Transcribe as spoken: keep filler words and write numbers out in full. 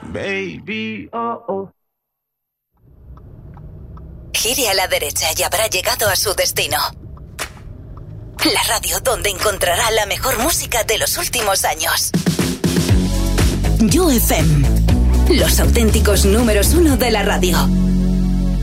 baby, oh, oh. Gire a la derecha y habrá llegado a su destino. La radio donde encontrará la mejor música de los últimos años. You F M, los auténticos números uno de la radio.